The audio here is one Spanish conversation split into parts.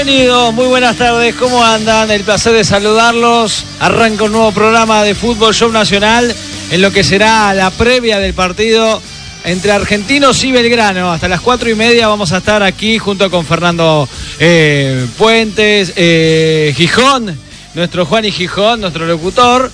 Bienvenidos, muy buenas tardes, ¿cómo andan? El placer de saludarlos. Arranca un nuevo programa de Fútbol Show Nacional en lo que será la previa del partido entre Argentinos y Belgrano. Hasta las 4:30 vamos a estar aquí junto con Fernando Puentes, Gijón, nuestro Juan Gijón, nuestro locutor,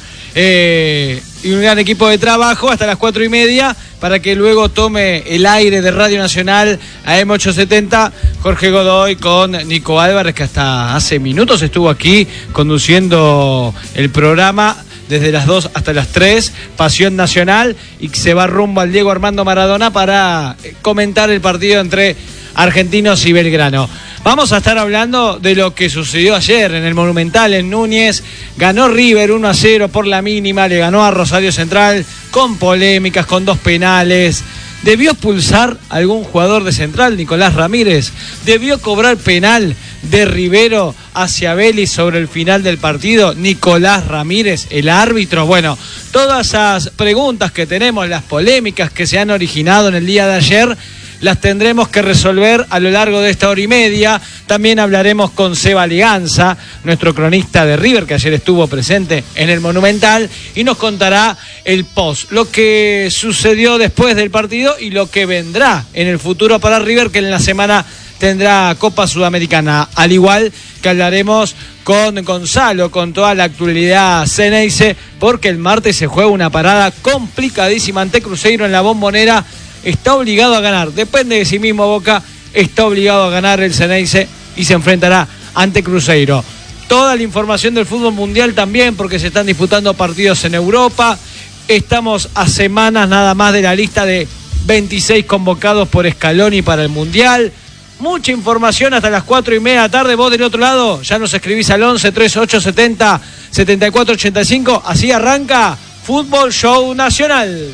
y un gran equipo de trabajo hasta las 4:30 para que luego tome el aire de Radio Nacional AM870 Jorge Godoy con Nico Álvarez, que hasta hace minutos estuvo aquí conduciendo el programa desde las 2 hasta las 3, Pasión Nacional, y se va rumbo al Diego Armando Maradona para comentar el partido entre Argentinos y Belgrano. Vamos a estar hablando de lo que sucedió ayer en el Monumental en Núñez. Ganó River 1-0 por la mínima, le ganó a Rosario Central con polémicas, con 2 penales. ¿Debió expulsar algún jugador de Central, Nicolás Ramírez? ¿Debió cobrar penal de Rivero hacia Vélez sobre el final del partido Nicolás Ramírez, el árbitro? Bueno, todas esas preguntas que tenemos, las polémicas que se han originado en el día de ayer, las tendremos que resolver a lo largo de esta hora y media. También hablaremos con Seba Leganza, nuestro cronista de River, que ayer estuvo presente en el Monumental, y nos contará el post, lo que sucedió después del partido y lo que vendrá en el futuro para River, que en la semana tendrá Copa Sudamericana, al igual que hablaremos con Gonzalo, con toda la actualidad Ceneice, porque el martes se juega una parada complicadísima ante Cruzeiro en la Bombonera. Está obligado a ganar, depende de sí mismo Boca, está obligado a ganar el Ceneice y se enfrentará ante Cruzeiro. Toda la información del fútbol mundial también, porque se están disputando partidos en Europa. Estamos a semanas nada más de la lista de 26 convocados por Scaloni para el Mundial. Mucha información hasta las 4:30 de la tarde. Vos del otro lado ya nos escribís al 11 3870 7485. Así arranca Fútbol Show Nacional.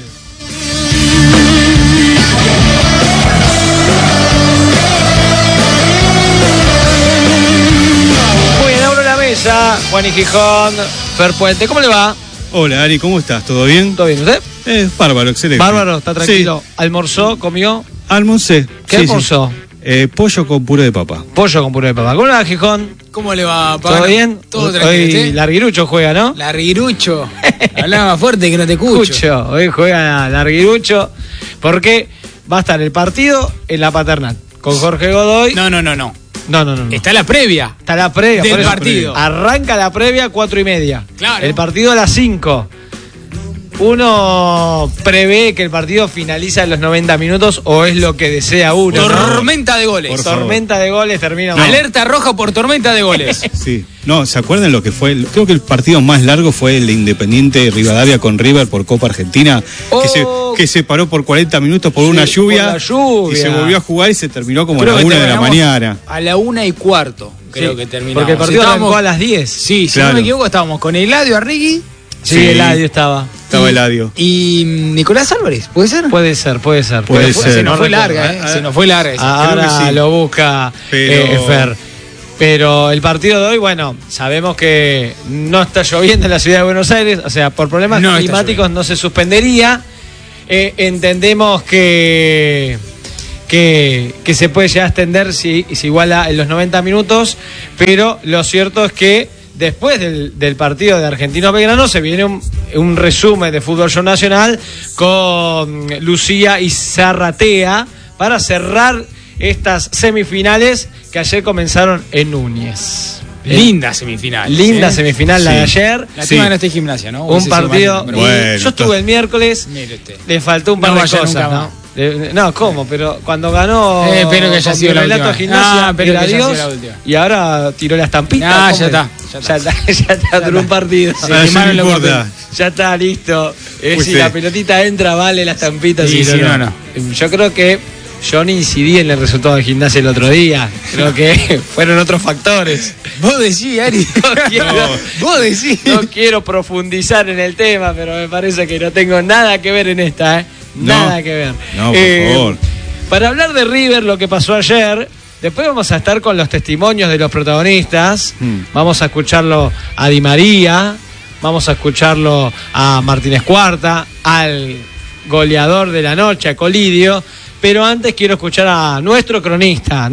Muy bien, abro la mesa. Juan Gijón, Fer Puente, ¿cómo le va? Hola Ari, ¿cómo estás? ¿Todo bien? ¿Todo bien usted? Bárbaro, excelente. Bárbaro, está tranquilo. Sí. ¿Almorzó, comió? Almorcé. ¿Qué almorzó? Pollo con puré de papa. Pollo con puré de papa. ¿Cómo le va, Gijón? ¿Cómo le va, papá? ¿Todo bien? Todo tranquilo. Hoy Larguirucho juega, ¿no? Larguirucho. Hablaba más fuerte que no te escucho. Hoy juega Larguirucho porque va a estar el partido en la Paternal con Jorge Godoy. No. No. Está la previa. Está la previa del por eso partido. Arranca la previa 4:30. Claro. El partido a las 5. Uno prevé que el partido finaliza en los 90 minutos o es lo que desea uno. Tormenta de goles. Por Tormenta de goles termina. No. Alerta roja por tormenta de goles. Sí. No, ¿se acuerdan lo que fue? Creo que el partido más largo fue el de Independiente Rivadavia con River por Copa Argentina, que se paró por 40 minutos por una lluvia, por la lluvia. Y se volvió a jugar y se terminó como Creo a la que 1 de la terminamos mañana. A la 1:15, creo Sí, que terminamos. porque el partido arrancó a las 10. Sí, si Claro. no me equivoco, estábamos con Eladio Arrigui. Sí, Sí. Eladio estaba. Estaba Eladio. Y Nicolás Álvarez, ¿puede ser? Puede ser. Puede ser. Se nos fue No larga, recuerdo. Se nos fue larga esa. Ahora creo que sí. lo busca Fer. Pero el partido de hoy, bueno, sabemos que no está lloviendo en la ciudad de Buenos Aires, o sea, por problemas No está climáticos no se suspendería. Entendemos que se puede llegar a extender si iguala en los 90 minutos, pero lo cierto es que después del partido de Argentinos Belgrano se viene un resumen de Fútbol Show Nacional con Lucía y Zarratea para cerrar estas semifinales que ayer comenzaron en Núñez. Linda semifinal. Linda semifinal la de ayer. Lástima que no esté en gimnasia, ¿no? Un partido. Pero Bueno, yo estuve el miércoles. mire usted. Le faltó un par No de vaya cosas, nunca ¿no? No, ¿cómo? Pero cuando ganó. Espero que haya con sido la Relato última. Gimnasia, Pero era que haya sido Dios, la última. y ahora tiró la estampita. Ah, ¿cómo ya es? Ya está, duró un partido. Sí, Ah, quemaron no los importa. papeles. Ya está listo. Pues Si sí. la pelotita entra, vale la estampita. Sí, si no. Yo creo que yo ni incidí en el resultado de Gimnasia el otro día. Creo que fueron otros factores. Vos decís, Ari. Vos decís. No quiero profundizar en el tema, pero me parece que no tengo nada que ver en esta, ¿eh? Nada que ver. No, por favor. Para hablar de River, lo que pasó ayer, después vamos a estar con los testimonios de los protagonistas. Vamos a escucharlo a Di María, vamos a escucharlo a Martínez Cuarta, al goleador de la noche, a Colidio, Pero antes quiero escuchar a nuestro cronista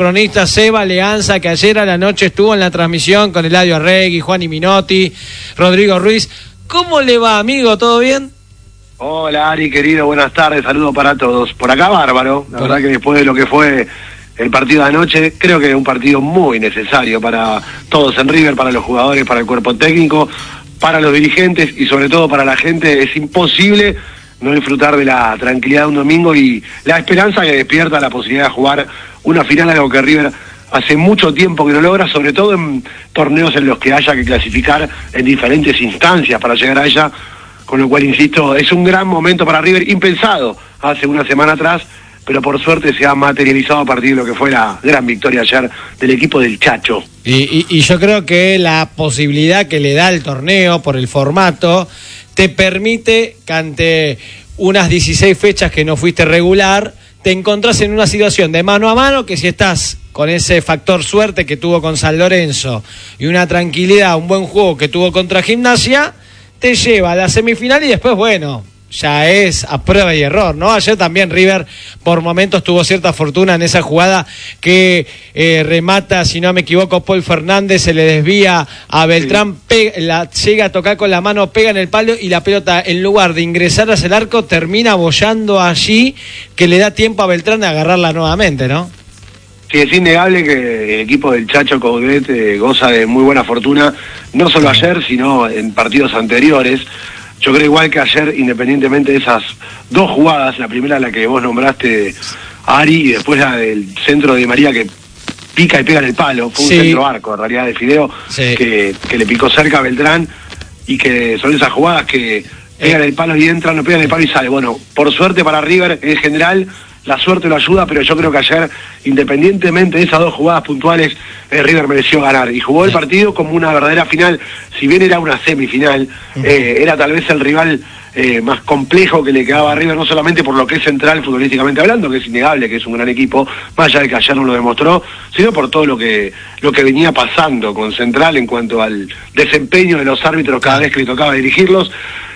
Seba Leanza, que ayer a la noche estuvo en la transmisión con Eladio Arregui, Juan Minotti, Rodrigo Ruiz. ¿Cómo le va, amigo? ¿Todo bien? Hola, Ari, querido, buenas tardes, saludos para todos. Por acá, bárbaro. La verdad que después de lo que fue el partido de anoche, creo que es un partido muy necesario para todos en River, para los jugadores, para el cuerpo técnico, para los dirigentes y sobre todo para la gente. Es imposible no disfrutar de la tranquilidad de un domingo y la esperanza que despierta la posibilidad de jugar una final, algo que River hace mucho tiempo que no logra, sobre todo en torneos en los que haya que clasificar en diferentes instancias para llegar a ella, con lo cual, insisto, es un gran momento para River, impensado hace una semana atrás, pero por suerte se ha materializado a partir de lo que fue la gran victoria ayer del equipo del Chacho. Y yo creo que la posibilidad que le da el torneo por el formato te permite que ante unas 16 fechas que no fuiste regular, te encontrás en una situación de mano a mano que si estás con ese factor suerte que tuvo con San Lorenzo y una tranquilidad, un buen juego que tuvo contra Gimnasia, te lleva a la semifinal y después, bueno, ya es a prueba y error, ¿no? Ayer también River por momentos tuvo cierta fortuna en esa jugada que remata, si no me equivoco, Paul Fernández, se le desvía a Beltrán, llega a tocar con la mano, pega en el palo y la pelota, en lugar de ingresar hacia el arco, termina boyando allí, que le da tiempo a Beltrán de agarrarla nuevamente, ¿no? Sí, es innegable que el equipo del Chacho Coudet goza de muy buena fortuna, no solo ayer, sino en partidos anteriores. Yo creo igual que ayer, independientemente de esas dos jugadas, la primera la que vos nombraste, Ari, y después la del centro de María que pica y pega en el palo, fue un centro arco, en realidad, de Fideo, que le picó cerca a Beltrán, y que son esas jugadas que pegan el palo y entran, no pegan el palo y sale. Bueno, por suerte para River, en general, la suerte lo ayuda, pero yo creo que ayer, independientemente de esas dos jugadas puntuales, River mereció ganar y jugó el partido como una verdadera final. Si bien era una semifinal, era tal vez el rival más complejo que le quedaba a River, no solamente por lo que es central futbolísticamente hablando, que es innegable que es un gran equipo, más allá de que ayer no lo demostró, sino por todo lo que venía pasando con Central en cuanto al desempeño de los árbitros cada vez que le tocaba dirigirlos.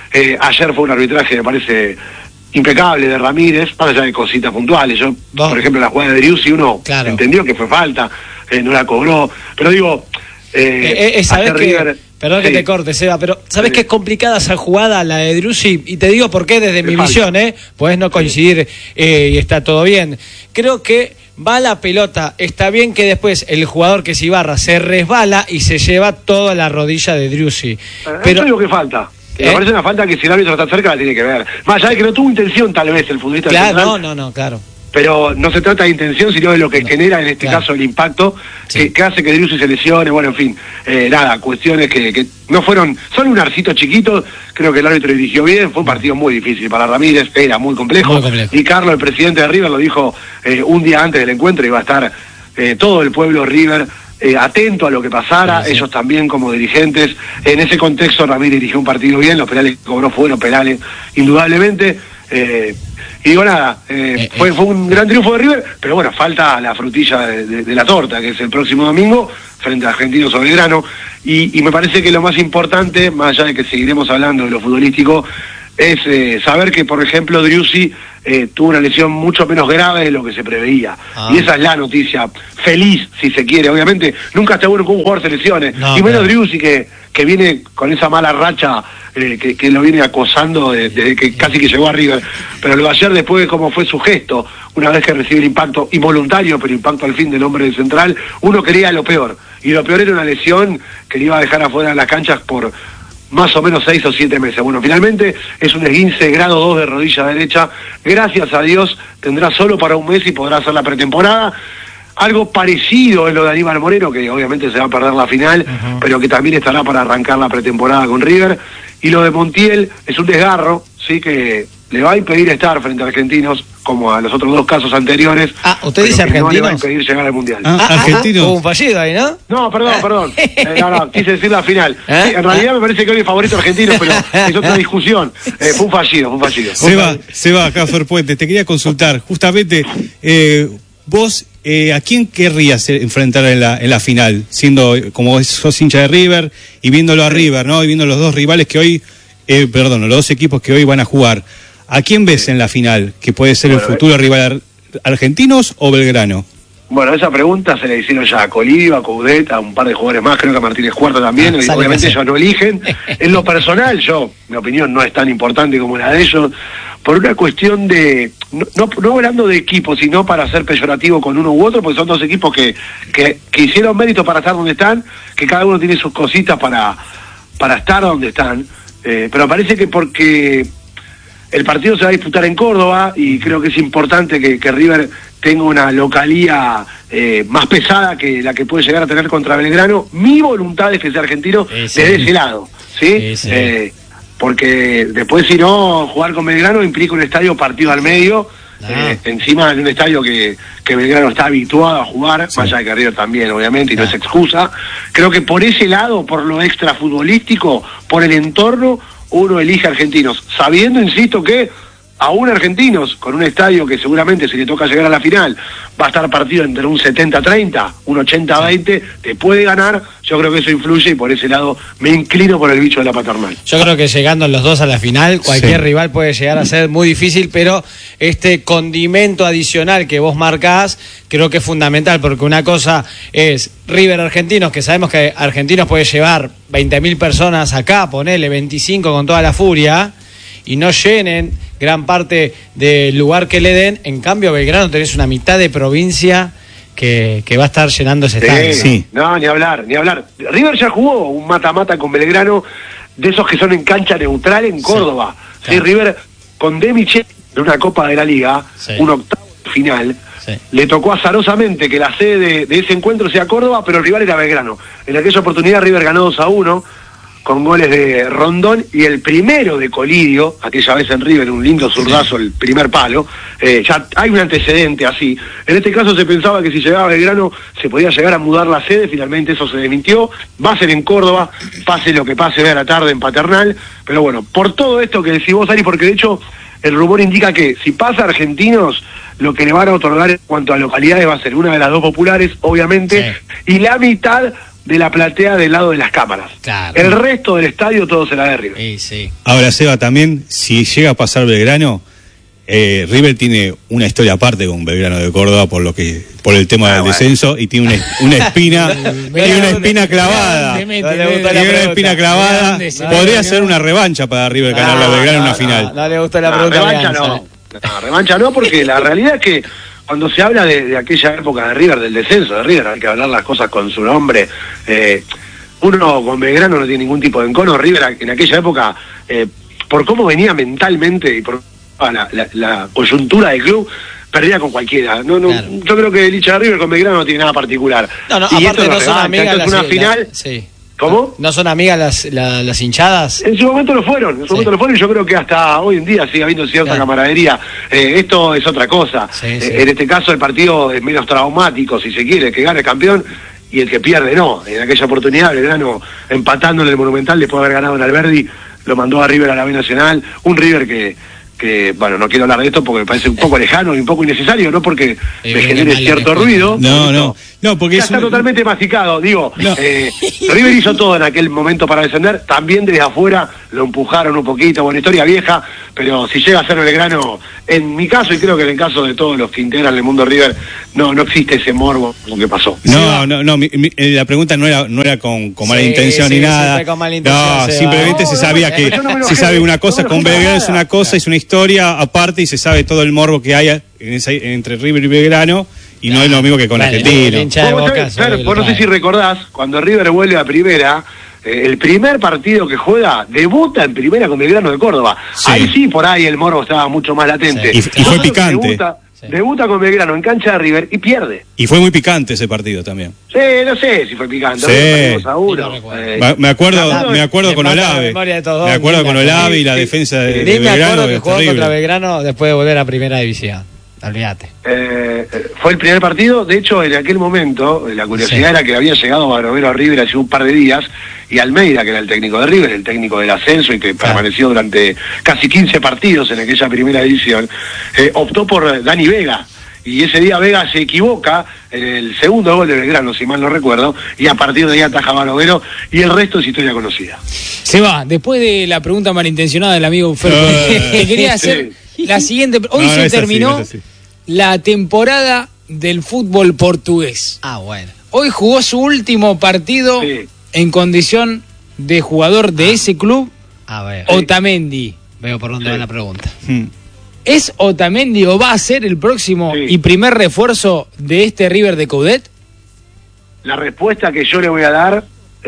Ayer fue un arbitraje, me parece, impecable de Ramírez, más allá de cositas puntuales. Yo, por ejemplo, la jugada de Driussi, uno entendió que fue falta, no la cobró, pero digo, ¿sabés que, perdón que te corte, Seba, pero ¿sabés que es complicada esa jugada, la de Driussi? Y te digo por qué desde mi visión, podés no coincidir y está todo bien. Creo que va la pelota, está bien que después el jugador que es Ibarra se resbala y se lleva toda la rodilla de Driussi. Pero es lo que falta. Me parece una falta que si el árbitro está cerca la tiene que ver. Más allá de que no tuvo intención tal vez el futbolista. Claro, no, claro. Pero no se trata de intención, sino de lo que genera en este caso el impacto que hace que Driussi se lesione. Bueno, en fin, nada, cuestiones que no fueron, son un arcito chiquito. Creo que el árbitro dirigió bien, fue un partido muy difícil para Ramírez, era muy complejo. Y Carlos, el presidente de River, lo dijo un día antes del encuentro, iba a estar todo el pueblo River atento a lo que pasara, ellos también como dirigentes. En ese contexto Ramírez dirigió un partido bien, los penales que cobró fueron penales indudablemente, y digo nada, fue un gran triunfo de River, pero bueno, falta la frutilla de la torta, que es el próximo domingo frente a Argentinos Belgrano, y me parece que lo más importante, más allá de que seguiremos hablando de lo futbolístico, es saber que, por ejemplo, Driussi tuvo una lesión mucho menos grave de lo que se preveía. Y esa es la noticia feliz, si se quiere. Obviamente, nunca está bueno que un jugador se lesione. Y menos Driussi, que viene con esa mala racha que lo viene acosando desde que casi que llegó a River. Pero lo de ayer, después de cómo fue su gesto, una vez que recibe el impacto involuntario, pero impacto al fin del hombre del Central, uno quería lo peor. Y lo peor era una lesión que le iba a dejar afuera de las canchas por más o menos 6 o 7 meses. Bueno, finalmente es un esguince grado 2 de rodilla derecha. Gracias a Dios tendrá solo para un mes y podrá hacer la pretemporada. Algo parecido es lo de Aníbal Moreno, que obviamente se va a perder la final, pero que también estará para arrancar la pretemporada con River. Y lo de Montiel es un desgarro, sí, que le va a impedir estar frente a Argentinos, como a los otros dos casos anteriores. ¿Usted dice Argentinos? No le va a impedir llegar al Mundial. Argentinos. Hubo un fallido ahí, ¿no? No, perdón. No, quise decir la final. Sí, en realidad me parece que hoy es favorito Argentinos, pero es otra discusión. Fue un fallido. Seba, acá Fer Puente, te quería consultar, justamente, vos, ¿a quién querrías enfrentar en la final? Siendo, como sos hincha de River, y viéndolo a River, ¿no? Y viendo los dos rivales que hoy, los dos equipos que hoy van a jugar. ¿A quién ves en la final que puede ser el futuro rival ¿Argentinos o Belgrano? Bueno, esa pregunta se la hicieron ya a Colidio, a Coudet, a un par de jugadores más, creo que a Martínez Cuarto también, y obviamente ellos no eligen. En lo personal, mi opinión no es tan importante como la de ellos, por una cuestión de, no hablando de equipos, sino para ser peyorativo con uno u otro, porque son dos equipos que hicieron mérito para estar donde están, que cada uno tiene sus cositas para estar donde están, pero parece que porque el partido se va a disputar en Córdoba y creo que es importante que River tenga una localía más pesada que la que puede llegar a tener contra Belgrano. Mi voluntad es que sea argentino desde ese lado, ¿sí? Porque después, si no, jugar con Belgrano implica un estadio partido al medio, encima de un estadio que Belgrano está habituado a jugar, más allá de que River también, obviamente, y no es excusa. Creo que por ese lado, por lo extra futbolístico, por el entorno, uno elige argentinos, sabiendo, insisto, que aún argentinos, con un estadio que seguramente si le toca llegar a la final, va a estar partido entre un 70-30, un 80-20, te puede ganar. Yo creo que eso influye y por ese lado me inclino por el bicho de la paternal. Yo creo que llegando los dos a la final, cualquier rival puede llegar a ser muy difícil, pero este condimento adicional que vos marcás, creo que es fundamental, porque una cosa es River Argentinos, que sabemos que Argentinos puede llevar 20.000 personas acá, ponele 25 con toda la furia, y no llenen gran parte del lugar que le den. En cambio, Belgrano tenés una mitad de provincia que va a estar llenando ese estadio. Sí. No, ni hablar. River ya jugó un mata-mata con Belgrano, de esos que son en cancha neutral en Córdoba. Sí, River con De Micheli en una Copa de la Liga, un octavo final. Le tocó azarosamente que la sede de ese encuentro sea Córdoba, pero el rival era Belgrano. En aquella oportunidad River ganó 2-1 con goles de Rondón y el primero de Colidio, aquella vez en River, un lindo zurdazo, el primer palo. Ya hay un antecedente así. En este caso se pensaba que si llegaba Belgrano se podía llegar a mudar la sede, finalmente eso se desmintió. Va a ser en Córdoba, pase lo que pase, vea la tarde en Paternal, pero bueno, por todo esto que decís vos, Ari, porque de hecho el rumor indica que si pasa Argentinos, lo que le van a otorgar en cuanto a localidades va a ser una de las dos populares, obviamente, y la mitad de la platea del lado de las cámaras. Claro. El resto del estadio todo será de River. Ahora, Seba, también, si llega a pasar Belgrano, River tiene una historia aparte con Belgrano de Córdoba por el tema del descenso, y tiene una espina clavada. Tiene una espina clavada. Podría ser una revancha para River ganarle a Belgrano en una final. No le gusta la pregunta. Revancha no, porque la realidad es que cuando se habla de aquella época de River, del descenso de River, hay que hablar las cosas con su nombre. Uno con Belgrano no tiene ningún tipo de encono. River en aquella época, por cómo venía mentalmente y por la coyuntura del club, perdía con cualquiera. Claro. Yo creo que el hincha de River con Belgrano no tiene nada particular. Y aparte no son amigas. Esto es una final. ¿Cómo? ¿No son amigas las hinchadas? En su momento lo fueron, y yo creo que hasta hoy en día sigue habiendo cierta camaradería. Esto es otra cosa. En este caso el partido es menos traumático, si se quiere, que gane el campeón y el que pierde no. En aquella oportunidad Belgrano, empatando en el Monumental después de haber ganado en Alberdi, lo mandó a River a la B Nacional, un River que bueno, no quiero hablar de esto porque me parece un poco lejano y un poco innecesario, no porque me genere cierto ruido. No, porque ya está totalmente masticado, digo. River hizo todo en aquel momento para descender, también desde afuera lo empujaron un poquito, bueno, historia vieja, pero si llega a ser Belgrano, en mi caso, y creo que en el caso de todos los que integran el mundo River, no existe ese morbo lo que pasó. La pregunta no era con mala intención ni nada. Simplemente se sabía que se sabe una cosa con Belgrano, es una cosa, es una historia aparte y se sabe todo el morbo que hay entre River y Belgrano, y no es lo mismo que con Argentino. Vos no sé si recordás, cuando River vuelve a primera, el primer partido que juega, debuta en primera con Belgrano de Córdoba. Ahí sí, por ahí el morbo estaba mucho más latente. Y fue picante. Debuta con Belgrano en cancha de River y pierde. Y fue muy picante ese partido también. No sé si fue picante. Me acuerdo con Olave. Me acuerdo con Olave y la defensa de Belgrano. Me acuerdo que jugó contra Belgrano después de volver a primera división. Olvídate. Fue el primer partido. De hecho, en aquel momento, la curiosidad era que había llegado Barovero a River hace un par de días, y Almeida, que era el técnico de River, el técnico del ascenso y que permaneció durante casi 15 partidos en aquella primera división, optó por Dani Vega. Y ese día Vega se equivoca en el segundo gol de Belgrano, si mal no recuerdo, y a partir de ahí ataja Barovero, y el resto es historia conocida. Seba, después de la pregunta malintencionada del amigo Fer, te quería hacer la siguiente. Hoy se terminó la temporada del fútbol portugués. Bueno. Hoy jugó su último partido en condición de jugador de ese club, Otamendi. Veo por dónde va la pregunta. ¿Es Otamendi o va a ser el próximo y primer refuerzo de este River de Coudet? La respuesta que yo le voy a dar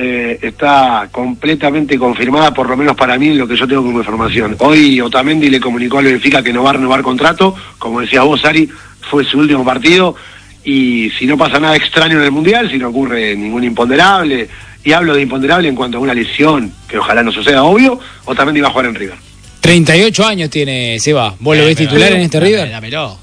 está completamente confirmada, por lo menos para mí, en lo que yo tengo como información. Hoy Otamendi le comunicó al Benfica que no va a renovar contrato, como decías vos, Ari, fue su último partido, y si no pasa nada extraño en el Mundial, si no ocurre ningún imponderable, y hablo de imponderable en cuanto a una lesión, que ojalá no suceda, obvio, Otamendi va a jugar en River. 38 años tiene Seba. ¿Vos lo ves titular en este River? Dámelo.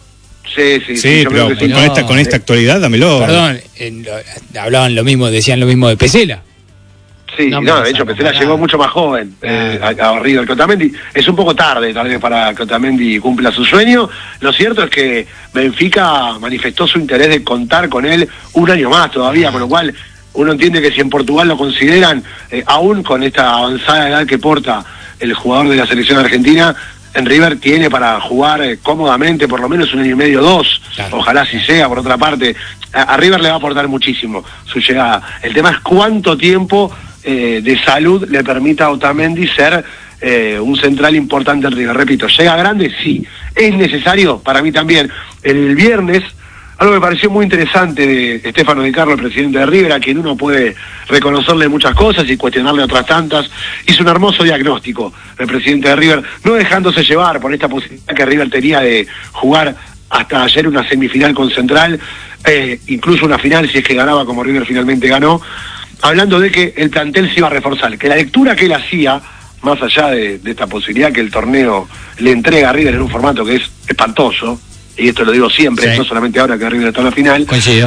Sí, pero con esta actualidad, dámelo. Perdón, hablaban lo mismo, decían lo mismo de Pesela. Sí, de hecho Pesela llegó mucho más joven a River que Otamendi. Es un poco tarde tal vez para que Otamendi cumpla su sueño. Lo cierto es que Benfica manifestó su interés de contar con él un año más todavía, con lo cual uno entiende que si en Portugal lo consideran, aún con esta avanzada edad que porta el jugador de la selección argentina, en River tiene para jugar cómodamente por lo menos un año y medio, 2, ojalá si sea. Por otra parte, a River le va a aportar muchísimo su llegada. El tema es cuánto tiempo de salud le permita a Otamendi ser un central importante en River. Repito, ¿llega grande? Sí. ¿Es necesario? Para mí también. El viernes, algo que me pareció muy interesante de Stefano Di Carlo, el presidente de River, a quien uno puede reconocerle muchas cosas y cuestionarle otras tantas, hizo un hermoso diagnóstico el presidente de River, no dejándose llevar por esta posibilidad que River tenía de jugar hasta ayer una semifinal con Central, incluso una final si es que ganaba como River finalmente ganó, hablando de que el plantel se iba a reforzar, que la lectura que él hacía, más allá de esta posibilidad que el torneo le entrega a River en un formato que es espantoso, y esto lo digo siempre, no solamente ahora que River está en la final,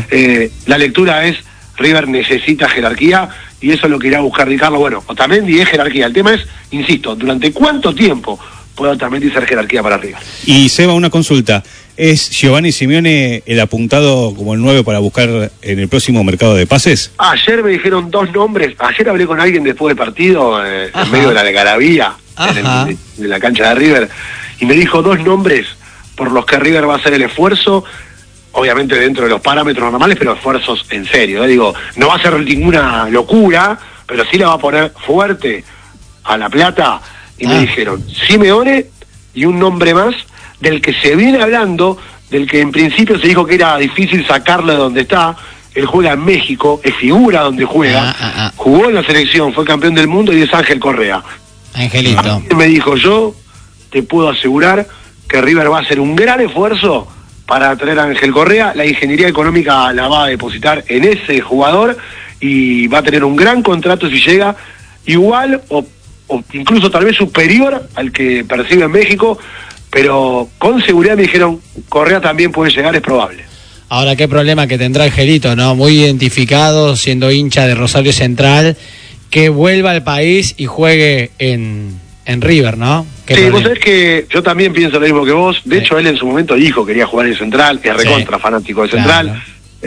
la lectura es: River necesita jerarquía, y eso es lo que irá a buscar Di Carlo. Bueno, Otamendi es jerarquía, el tema es, insisto, ¿durante cuánto tiempo puede Otamendi ser jerarquía para River? Y Seba, una consulta, ¿es Giovanni Simeone el apuntado como el 9 para buscar en el próximo mercado de pases? Ayer me dijeron 2 nombres, ayer hablé con alguien después del partido, en medio de la algarabía, de la cancha de River, y me dijo 2 nombres por los que River va a hacer el esfuerzo, obviamente dentro de los parámetros normales, pero esfuerzos en serio. Digo, no va a ser ninguna locura, pero sí la va a poner fuerte a la plata. Y me dijeron Simeone y un nombre más del que se viene hablando, del que en principio se dijo que era difícil sacarlo de donde está. Él juega en México, es figura donde juega, jugó en la selección, fue campeón del mundo, y es Ángel Correa. Angelito. Me dijo: yo te puedo asegurar que River va a hacer un gran esfuerzo para traer a Ángel Correa. La ingeniería económica la va a depositar en ese jugador y va a tener un gran contrato si llega, igual o incluso tal vez superior al que percibe en México, pero con seguridad me dijeron Correa también puede llegar, es probable. Ahora, qué problema que tendrá Angelito, ¿no? Muy identificado, siendo hincha de Rosario Central, que vuelva al país y juegue en River, ¿no? Sí, vos sabés que yo también pienso lo mismo que vos. De hecho, él en su momento dijo que quería jugar en Central, es recontra fanático de Central,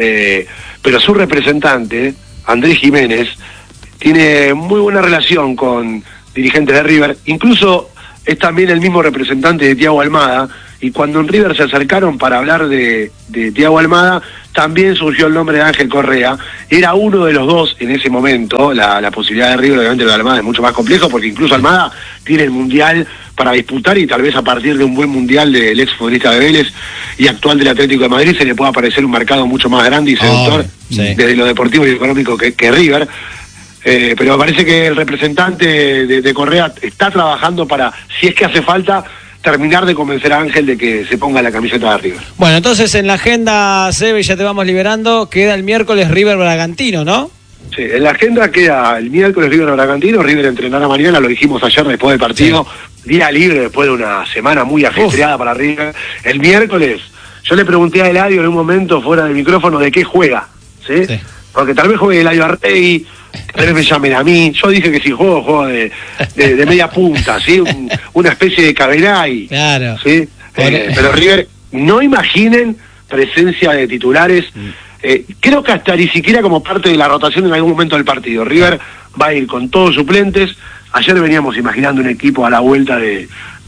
pero su representante, Andrés Jiménez, tiene muy buena relación con dirigentes de River, incluso es también el mismo representante de Thiago Almada, y cuando en River se acercaron para hablar de Thiago Almada, también surgió el nombre de Ángel Correa. Era uno de los dos en ese momento. La posibilidad de River, obviamente, lo de Almada es mucho más complejo, porque incluso Almada tiene el Mundial para disputar, y tal vez a partir de un buen Mundial del ex futbolista de Vélez y actual del Atlético de Madrid se le pueda aparecer un mercado mucho más grande y seductor desde lo deportivo y económico que River. Pero me parece que el representante de Correa está trabajando para, si es que hace falta, terminar de convencer a Ángel de que se ponga la camiseta de River. Bueno, entonces en la agenda, Sebe, ya te vamos liberando, queda el miércoles River Bragantino, ¿no? Sí, en la agenda queda el miércoles River Bragantino. River entrenará mañana, lo dijimos ayer después del partido, día libre después de una semana muy ajetreada para River. El miércoles, yo le pregunté a Eladio en un momento fuera del micrófono de qué juega, ¿sí? Porque tal vez juegue Eladio Arregui, tal vez me llamen a mí. Yo dije que si juego de media punta, ¿sí? Una especie de Cabenay. Claro. ¿Sí? Pero River, no imaginen presencia de titulares. Creo que hasta ni siquiera como parte de la rotación en algún momento del partido. River va a ir con todos suplentes. Ayer veníamos imaginando un equipo a la vuelta de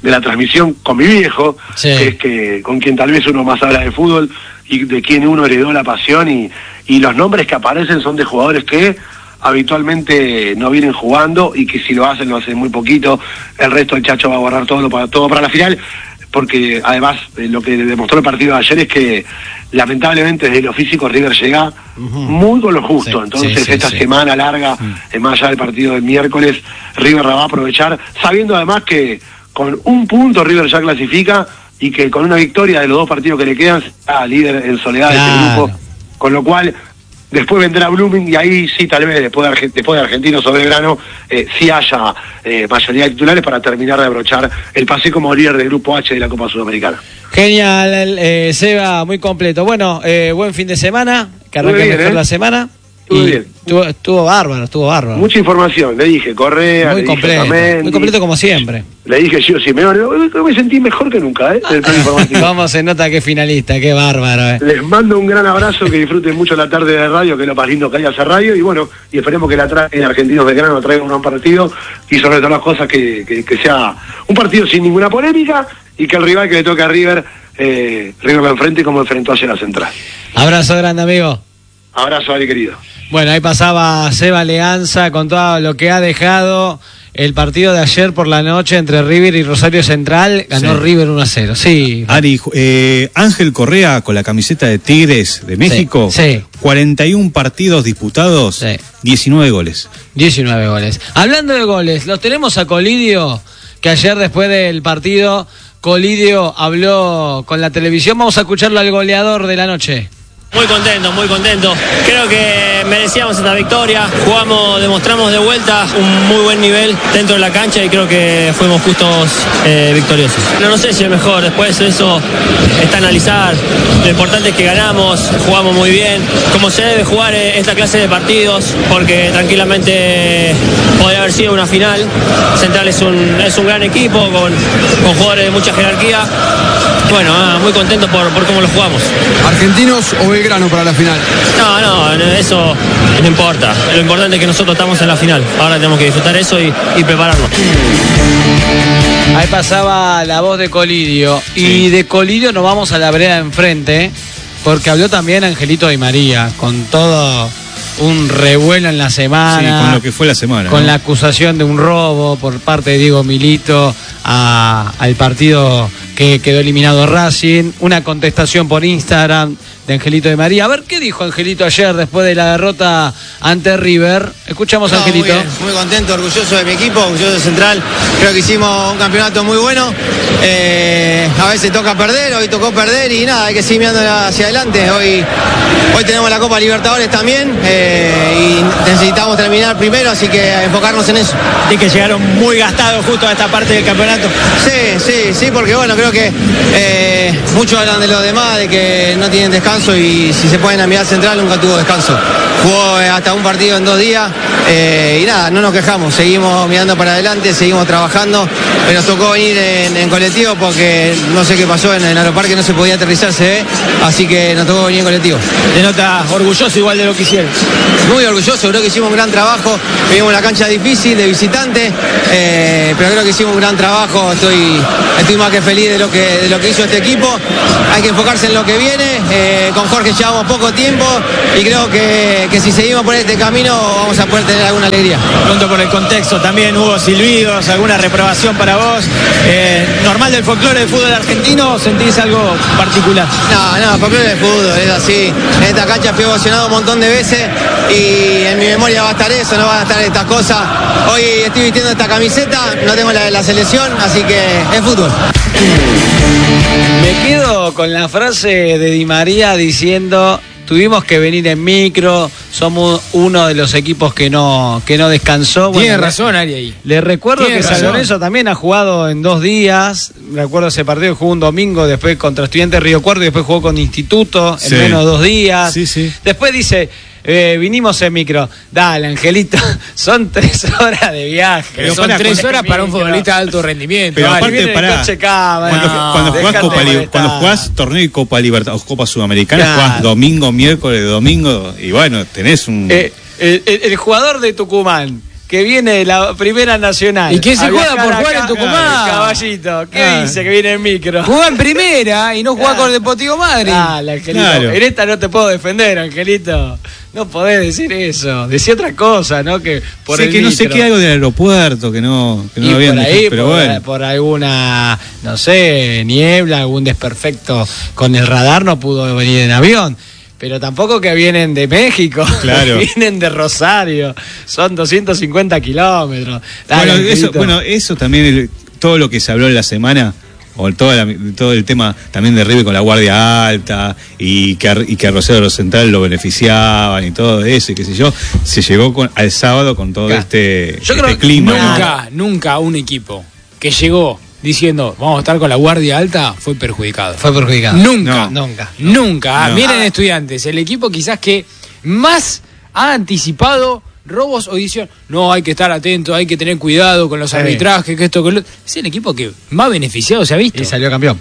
la transmisión con mi viejo, que es con quien tal vez uno más habla de fútbol y de quien uno heredó la pasión, y los nombres que aparecen son de jugadores que habitualmente no vienen jugando y que si lo hacen muy poquito. El resto el Chacho va a guardar todo para la final, porque además lo que demostró el partido de ayer es que lamentablemente desde lo físico River llega muy con lo justo. Entonces esta semana larga, más allá del partido del miércoles, River la va a aprovechar, sabiendo además que con un punto River ya clasifica y que con una victoria de los 2 partidos que le quedan está líder en soledad de este grupo, con lo cual después vendrá Blooming y ahí sí, tal vez después de Argentino sobre Belgrano, sí haya mayoría de titulares para terminar de abrochar el pase como líder del Grupo H de la Copa Sudamericana. Genial, Seba, muy completo. Bueno, buen fin de semana, que arranque mejor la semana. Estuvo bárbaro. Mucha información, le dije Correa, muy completo como siempre. Le dije yo, Simeone, me sentí mejor que nunca, Cómo se nota que es finalista, qué bárbaro. Les mando un gran abrazo, que disfruten mucho la tarde de radio, que es lo más lindo que hay hacer radio, y bueno, y esperemos que la traigan Argentinos Belgrano, traigan un gran partido, y sobre todas las cosas que sea un partido sin ninguna polémica, y que el rival que le toque a River lo enfrente como enfrentó ayer a Central. Abrazo grande, amigo. Abrazo, Ari, querido. Bueno, ahí pasaba Seba Leanza con todo lo que ha dejado el partido de ayer por la noche entre River y Rosario Central. Ganó River 1-0. Sí. Ari, Ángel Correa con la camiseta de Tigres de México. 41 partidos disputados, 19 goles. 19 goles. Hablando de goles, los tenemos a Colidio, que ayer después del partido, Colidio habló con la televisión. Vamos a escucharlo al goleador de la noche. Muy contento. Creo que merecíamos esta victoria. Demostramos de vuelta un muy buen nivel dentro de la cancha y creo que fuimos justos victoriosos. No sé si es mejor, después eso está a analizar. Lo importante es que ganamos, jugamos muy bien, como se debe jugar esta clase de partidos, porque tranquilamente podría haber sido una final. Central es un gran equipo con jugadores de mucha jerarquía. Bueno, muy contento por cómo lo jugamos. ¿Argentinos o Belgrano para la final? No, eso no importa. Lo importante es que nosotros estamos en la final. Ahora tenemos que disfrutar eso y prepararnos. Ahí pasaba la voz de Colidio. Y de Colidio nos vamos a la vereda de enfrente, porque habló también Angelito Di María, con todo un revuelo en la semana. Sí, con lo que fue la semana. Con la acusación de un robo por parte de Diego Milito al partido que quedó eliminado Racing. Una contestación por Instagram de Angelito Di María. A ver, ¿qué dijo Angelito ayer después de la derrota ante River? Escuchamos a Angelito. Muy contento, orgulloso de mi equipo, orgulloso de Central. Creo que hicimos un campeonato muy bueno. A veces toca perder, hoy tocó perder y nada, hay que seguir mirando hacia adelante. Hoy tenemos la Copa Libertadores también y necesitamos terminar primero, así que enfocarnos en eso. Y que llegaron muy gastados justo a esta parte del campeonato. Sí, porque bueno, creo que muchos hablan de los demás, de que no tienen descanso, y si se pueden mirar Central nunca tuvo descanso. Jugó hasta un partido en 2 días y nada, no nos quejamos, seguimos mirando para adelante, seguimos trabajando. Nos tocó venir en colectivo porque no sé qué pasó en el aeroparque, no se podía aterrizar, así que nos tocó venir en colectivo. ¿Te nota orgulloso igual de lo que hicieron? Muy orgulloso, creo que hicimos un gran trabajo. Vivimos una cancha difícil de visitante, pero creo que hicimos un gran trabajo. Estoy más que feliz de lo que hizo este equipo. Hay que enfocarse en lo que viene. Con Jorge llevamos poco tiempo y creo que si seguimos por este camino vamos a poder tener alguna alegría. Pronto por el contexto también hubo silbidos, alguna reprobación para vos. ¿Normal del folclore del fútbol argentino o sentís algo particular? No, folclore del fútbol, es así. En esta cancha fui ovacionado un montón de veces y en mi memoria va a estar eso, no van a estar estas cosas. Hoy estoy vistiendo esta camiseta, no tengo la selección, así que es fútbol. Me quedo con la frase de Di María diciendo: tuvimos que venir en micro, somos uno de los equipos que no descansó. Tiene razón, Ari, ahí. Le recuerdo que San Lorenzo también ha jugado en 2 días. Recuerdo ese partido que jugó un domingo, después contra Estudiantes Río Cuarto y después jugó con Instituto en menos de 2 días. Sí. Después dice: vinimos en micro. Dale, Angelito, son 3 horas de viaje. Pero son 3 horas para un futbolista de alto rendimiento. Pero aparte, cuando jugás torneo y Copa Libertadores, Copa Sudamericana, jugás domingo, miércoles, domingo, y bueno, tenés un... el jugador de Tucumán que viene de la Primera Nacional. ¿Y qué se juega por jugar en Tucumán? Caballito, ¿qué dice que viene en micro? Jugá en Primera y no jugá con Deportivo Madrid. Angelito. Claro. En esta no te puedo defender, Angelito. No podés decir eso. Decía otra cosa, ¿no? Que por el que no sé qué algo del aeropuerto, que no lo habían por ahí, dicho, pero bueno. por alguna, no sé, niebla, algún desperfecto con el radar no pudo venir en avión. Pero tampoco que vienen de México, claro. Vienen de Rosario, son 250 kilómetros. Dale, eso también, todo lo que se habló en la semana, o todo el tema también de River con la Guardia Alta, y que a Rosario Central lo beneficiaban y todo eso, y qué sé yo, se llegó al sábado con todo este clima. Nunca un equipo que llegó diciendo vamos a estar con la Guardia Alta fue perjudicado. Nunca. No. Miren, Estudiantes, el equipo quizás que más ha anticipado robos o edición. No, hay que estar atento, hay que tener cuidado con los arbitrajes, que esto, que lo... Es el equipo que más beneficiado se ha visto. Y salió campeón.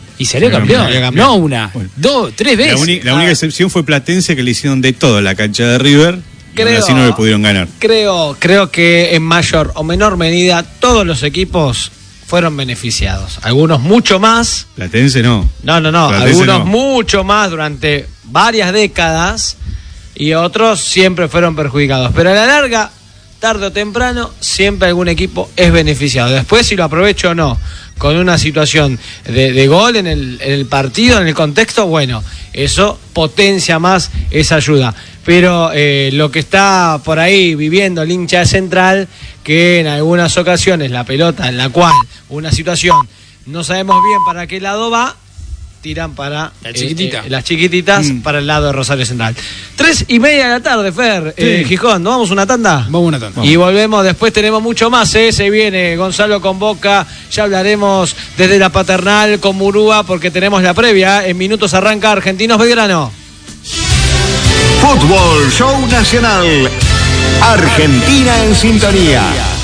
No una, dos, tres veces. La única excepción fue Platense, que le hicieron de todo a la cancha de River. Y así no le pudieron ganar. Creo que en mayor o menor medida todos los equipos fueron beneficiados. Algunos mucho más. Platense no. No. Platense algunos mucho más durante varias décadas y otros siempre fueron perjudicados. Pero a la larga, tarde o temprano, siempre algún equipo es beneficiado. Después, si lo aprovecho o no, con una situación de gol en el partido, en el contexto, bueno, eso potencia más esa ayuda. Pero lo que está por ahí viviendo el hincha de Central, que en algunas ocasiones la pelota en la cual una situación no sabemos bien para qué lado va, tiran para las chiquititas para el lado de Rosario Central. 3:30 de la tarde, Fer, Gijón, ¿nos vamos una tanda? Vamos una tanda. Y volvemos, después tenemos mucho más, se viene Gonzalo con Boca, ya hablaremos desde la Paternal con Murúa, porque tenemos la previa, en minutos arranca Argentinos Belgrano. Fútbol Show Nacional. Argentina en sintonía.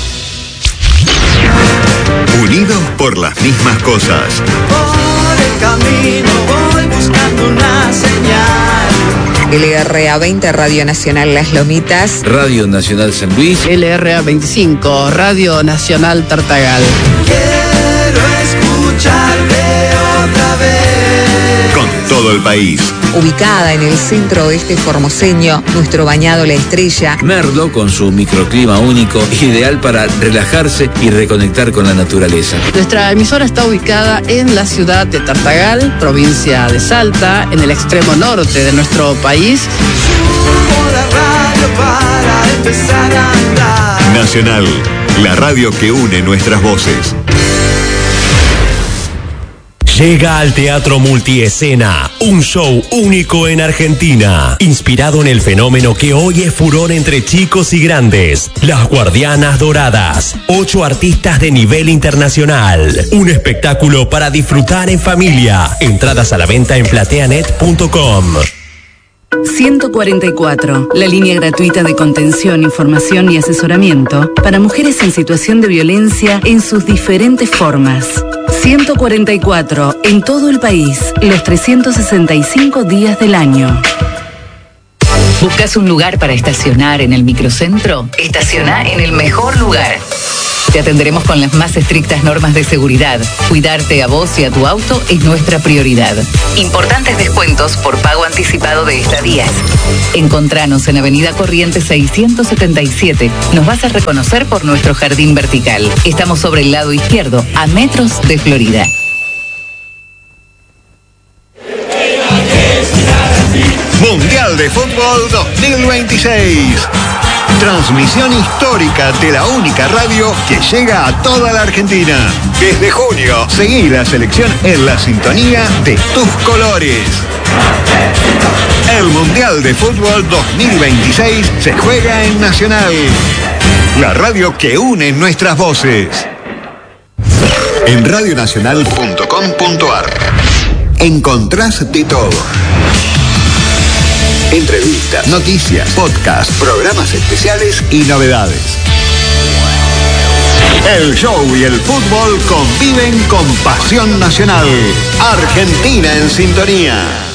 Unidos por las mismas cosas. Por el camino voy buscando una señal. LRA 20, Radio Nacional Las Lomitas. Radio Nacional San Luis. LRA 25, Radio Nacional Tartagal. Quiero escucharte otra vez. Con todo el país. Ubicada en el centro oeste formoseño, nuestro bañado La Estrella. Merlo, con su microclima único, ideal para relajarse y reconectar con la naturaleza. Nuestra emisora está ubicada en la ciudad de Tartagal, provincia de Salta, en el extremo norte de nuestro país. Subo la radio para empezar a andar. Nacional, la radio que une nuestras voces. Llega al Teatro Multiescena, un show único en Argentina, inspirado en el fenómeno que hoy es furor entre chicos y grandes, Las Guardianas Doradas, 8 artistas de nivel internacional, un espectáculo para disfrutar en familia, entradas a la venta en plateanet.com. 144, la línea gratuita de contención, información y asesoramiento para mujeres en situación de violencia en sus diferentes formas. 144, en todo el país, los 365 días del año. ¿Buscas un lugar para estacionar en el microcentro? Estaciona en el mejor lugar. Te atenderemos con las más estrictas normas de seguridad. Cuidarte a vos y a tu auto es nuestra prioridad. Importantes descuentos por pago anticipado de estadías. Encontranos en Avenida Corrientes 677. Nos vas a reconocer por nuestro jardín vertical. Estamos sobre el lado izquierdo, a metros de Florida. Mundial de Fútbol 2026. Transmisión histórica de la única radio que llega a toda la Argentina. Desde junio, seguí la selección en la sintonía de tus colores. El Mundial de Fútbol 2026 se juega en Nacional, la radio que une nuestras voces. En radionacional.com.ar encontrás de todo. Entrevistas, noticias, podcasts, programas especiales y novedades. El show y el fútbol conviven con pasión nacional. Argentina en sintonía.